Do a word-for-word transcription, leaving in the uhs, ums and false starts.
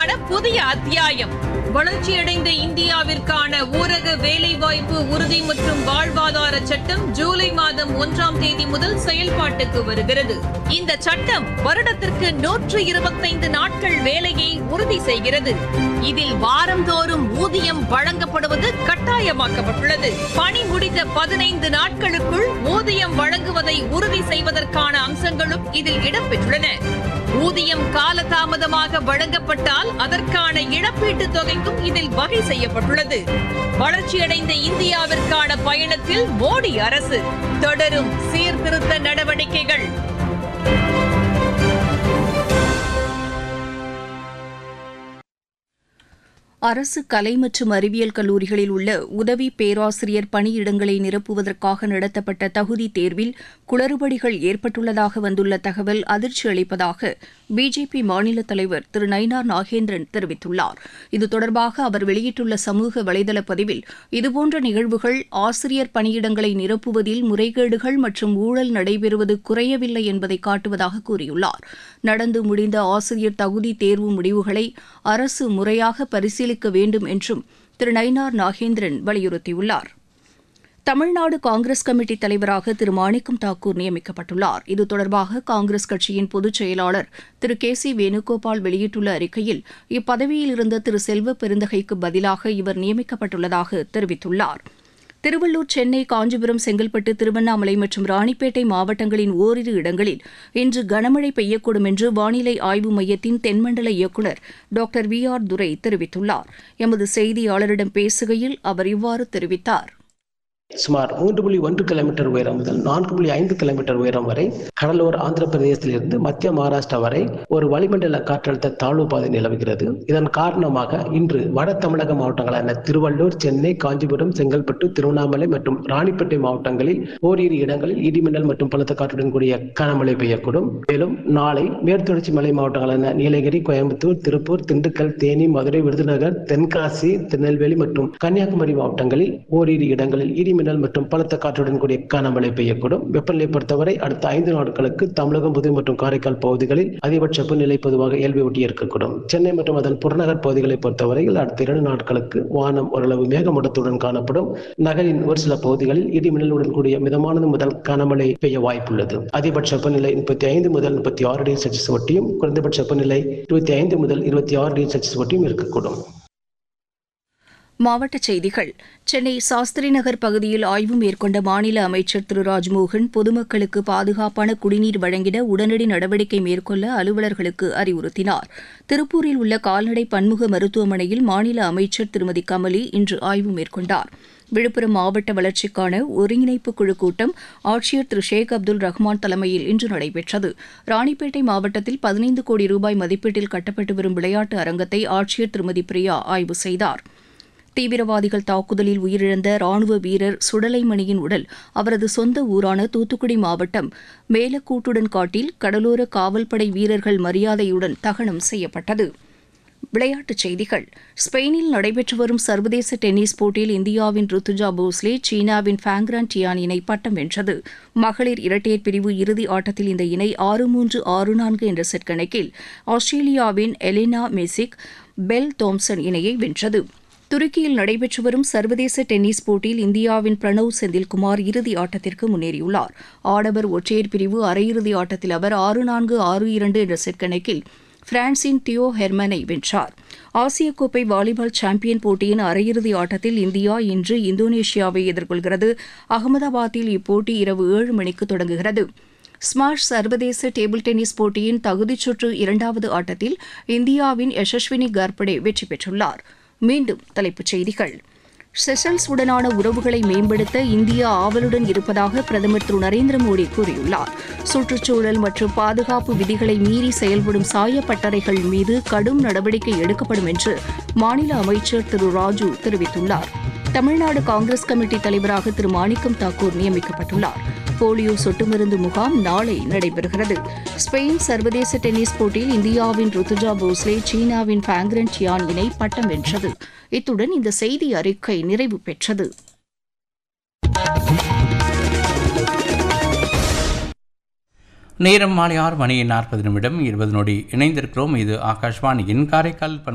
உறுதிக்கான புதிய அத்தியாயம். வளர்ச்சியடைந்த இந்தியாவிற்கான ஊரக வேலைவாய்ப்பு உறுதி மற்றும் வாழ்வாதார சட்டம் ஜூலை மாதம் ஒன்றாம் தேதி முதல் செயல்பாட்டுக்கு வருகிறது. இந்த சட்டம் வருடத்திற்கு நூற்று இருபத்தைந்து நாட்கள் வேலையை உறுதி செய்கிறது. இதில் வாரந்தோறும் ஊதியம் வழங்கப்படுவது கட்டாயமாக்கப்பட்டுள்ளது. பணி முடிந்த பதினைந்து நாட்களுக்குள் ஊதியம் வழங்குவதை உறுதி செய்வதற்கான அம்சங்களும் இதில் இடம்பெற்றுள்ளன. ஊதியம் காலதாமதமாக வழங்கப்பட்டால் அதற்கான இழப்பீட்டுத் தொகைக்கும் இதில் வகை செய்யப்பட்டுள்ளது. வளர்ச்சியடைந்த இந்தியாவிற்கான பயணத்தில் மோடி அரசு தொடரும் சீர்திருத்த நடவடிக்கைகள். அரசு கலை மற்றும் அறிவியல் கல்லூரிகளில் உள்ள உதவி பேராசிரியர் பணியிடங்களை நிரப்புவதற்காக நடத்தப்பட்ட தகுதி தேர்வில் குளறுபடிகள் ஏற்பட்டுள்ளதாக வந்துள்ள தகவல் அதிர்ச்சி அளிப்பதாக பிஜேபி மாநில தலைவர் திரு நயினார் நாகேந்திரன் தெரிவித்துள்ளார். இது தொடர்பாக அவர் வெளியிட்டுள்ள சமூக வலைதள பதிவில் இதுபோன்ற நிகழ்வுகள் ஆசிரியர் பணியிடங்களை நிரப்புவதில் முறைகேடுகள் மற்றும் ஊழல் நடைபெறுவது குறையவில்லை என்பதை காட்டுவதாக கூறியுள்ளார். நடந்து முடிந்த ஆசிரியர் தகுதி தேர்வு முடிவுகளை அரசு முறையாக பரிசீலிக்க வேண்டும் என்றும் திரு நயினார் நாகேந்திரன் வலியுறுத்தியுள்ளார். தமிழ்நாடு காங்கிரஸ் கமிட்டி தலைவராக திரு மாணிக்கம் தாக்கூர் நியமிக்கப்பட்டுள்ளார். இது தொடர்பாக காங்கிரஸ் கட்சியின் பொதுச் செயலாளர் திரு கே சி வேணுகோபால் வெளியிட்டுள்ள அறிக்கையில் இப்பதவியில் இருந்த திரு செல்வ பெருந்தகைக்கு பதிலாக இவர் நியமிக்கப்பட்டுள்ளதாக தெரிவித்துள்ளார். திருவள்ளூர், சென்னை, காஞ்சிபுரம், செங்கல்பட்டு, திருவண்ணாமலை மற்றும் ராணிப்பேட்டை மாவட்டங்களின் ஓரிரு இடங்களில் இன்று கனமழை பெய்யக்கூடும் என்று வானிலை ஆய்வு மையத்தின் தென்மண்டல இயக்குநர் டாக்டர் வி ஆர் துரை தெரிவித்துள்ளார். எமது செய்தியாளரிடம் பேசுகையில் அவர் இவ்வாறு தெரிவித்தார். சுமார் மூன்று புள்ளி ஒன்று கிலோமீட்டர் உயரம் முதல் நான்கு புள்ளி ஐந்து கிலோமீட்டர் உயரம் வரை கடலோர ஆந்திர பிரதேசத்திலிருந்து மத்திய மகாராஷ்டிரா வரை ஒரு வளிமண்டல காற்றழுத்த தாழ்வு பாதை நிலவுகிறது. இதன் காரணமாக இன்று வட தமிழக மாவட்டங்களான திருவள்ளூர், சென்னை, காஞ்சிபுரம், செங்கல்பட்டு, திருவண்ணாமலை மற்றும் ராணிப்பேட்டை மாவட்டங்களில் ஓரிரு இடங்களில் இடிமின்னல் மற்றும் பலத்த காற்றுடன் கூடிய கனமழை பெய்யக்கூடும். மேலும் நாளை மேற்குத்தொடர்ச்சி மலை மாவட்டங்களான நீலகிரி, கோயம்புத்தூர், திருப்பூர், திண்டுக்கல், தேனி, மதுரை, விருதுநகர், தென்காசி, திருநெல்வேலி மற்றும் கன்னியாகுமரி மாவட்டங்களில் ஓரிரு இடங்களில் இடி மின்னல் மற்றும் பலத்த காற்றுடன் கூடிய கனமழை பெய்யக்கூடும். வெப்பநிலை பொறுத்தவரை அடுத்த ஐந்து நாட்களுக்கு தமிழகம், புதுவை மற்றும் காரைக்கால் பகுதிகளில் அதிகபட்ச வெப்பநிலை பொதுவாக இயல்பை ஒட்டி இருக்கக்கூடும். சென்னை மற்றும் அதன் புறநகர் பகுதிகளை பொறுத்தவரையில் அடுத்த இரண்டு நாட்களுக்கு வானம் ஓரளவு மேகமூட்டத்துடன் காணப்படும். நகரின் ஒரு சில பகுதிகளில் இடி மின்னலுடன் கூடிய மிதமானது முதல் கனமழை பெய்ய வாய்ப்புள்ளது. அதிகபட்ச வெப்பநிலை முப்பத்தி ஐந்து முதல் முப்பத்தி ஆறு டிகிரி செல்சியஸ் ஒட்டியும் குறைந்தபட்ச வெப்பநிலை இருபத்தி ஐந்து முதல் இருபத்தி ஆறு டிகிரி செல்சியஸ் ஒட்டியும் இருக்கக்கூடும். மாவட்டச் செய்திகள். சென்னை சாஸ்திரி நகர் பகுதியில் ஆய்வு மேற்கொண்ட மாநில அமைச்சர் திரு ராஜ்மோகன் பொதுமக்களுக்கு பாதுகாப்பான குடிநீர் வழங்கிட உடனடி நடவடிக்கை மேற்கொள்ள அலுவலர்களுக்கு அறிவுறுத்தினார். திருப்பூரில் உள்ள கால்நடை பன்முக மருத்துவமனையில் மாநில அமைச்சர் திருமதி கமலி இன்று ஆய்வு மேற்கொண்டார். விழுப்புரம் மாவட்ட வளர்ச்சிக்கான ஒருங்கிணைப்பு குழு கூட்டம் ஆட்சியர் திரு ஷேக் அப்துல் ரஹ்மான் தலைமையில் இன்று நடைபெற்றது. ராணிப்பேட்டை மாவட்டத்தில் பதினைந்து கோடி ரூபாய் மதிப்பீட்டில் கட்டப்பட்டு வரும் விளையாட்டு அரங்கத்தை ஆட்சியர் திருமதி பிரியா ஆய்வு செய்தார். தீவிரவாதிகள் தாக்குதலில் உயிரிழந்த ராணுவ வீரர் சுடலைமணியின் உடல் அவரது சொந்த ஊரான தூத்துக்குடி மாவட்டம் மேலக்கூட்டுடன் காட்டில் கடலோர காவல்படை வீரர்கள் மரியாதையுடன் தகனம் செய்யப்பட்டது. விளையாட்டுச் செய்திகள். ஸ்பெயினில் நடைபெற்று வரும் சர்வதேச டென்னிஸ் போட்டியில் இந்தியாவின் ருத்துஜா போஸ்லே சீனாவின் ஃபேங்ரான் டியான் இணை பட்டம் வென்றது. மகளிர் இரட்டையர் பிரிவு இறுதி ஆட்டத்தில் இந்த இணை ஆறு மூன்று ஆறு நான்கு என்ற செட் கணக்கில் ஆஸ்திரேலியாவின் எலினா மெசிக் பெல் தோம்சன் இணையை வென்றது. துருக்கியில் நடைபெற்று வரும் சர்வதேச டென்னிஸ் போட்டியில் இந்தியாவின் பிரணவ் செந்தில்குமார் இறுதி ஆட்டத்திற்கு முன்னேறியுள்ளார். ஆடவர் ஒற்றையர் பிரிவு அரையிறுதி ஆட்டத்தில் அவர் ஆறு நான்கு ஆறு இரண்டு என்ற செட் கணக்கில் பிரான்சின் தியோ ஹெர்மனை வென்றார். ஆசிய கோப்பை வாலிபால் சாம்பியன் போட்டியின் அரையிறுதி ஆட்டத்தில் இந்தியா இன்று இந்தோனேஷியாவை எதிர்கொள்கிறது. அகமதாபாத்தில் இப்போட்டி இரவு ஏழு மணிக்கு தொடங்குகிறது. ஸ்மாஷ் சர்வதேச டேபிள் டென்னிஸ் போட்டியின் தகுதிச் சுற்று இரண்டாவது ஆட்டத்தில் இந்தியாவின் யசஸ்வினி கார்படே வெற்றி பெற்றுள்ளார். மீண்டும் தலைப்புச் செய்திகள். செஷல்ஸ் உடனான உறவுகளை மேம்படுத்த இந்தியா ஆவலுடன் இருப்பதாக பிரதமர் திரு நரேந்திர மோடி கூறியுள்ளார். சுற்றுச்சூழல் மற்றும் பாதுகாப்பு விதிகளை மீறி செயல்படும் சாயப்பட்டறைகள் மீது கடும் நடவடிக்கை எடுக்கப்படும் என்று மாநில அமைச்சர் திரு ராஜு தெரிவித்துள்ளார். தமிழ்நாடு காங்கிரஸ் கமிட்டி தலைவராக திரு மாணிக்கம் தாக்கூர் நியமிக்கப்பட்டுள்ளார். போலியோ சொட்டு மருந்து முகாம் நாளை நடைபெறுகிறது. ஸ்பெயின் சர்வதேச டென்னிஸ் போட்டியில் இந்தியாவின் ருத்துஜா போஸ்லே சீனாவின் ஃபேங்ரான் டியான் இணை பட்டம் வென்றது. இத்துடன் இந்த செய்தி அறிக்கை நிறைவு பெற்றது. நேரம் மாலை ஆறு மணி நாற்பது நிமிடம் இருபது நொடி இணைந்திருக்கிறோம். இது ஆகாஷ்வாணியின் காரைக்கால்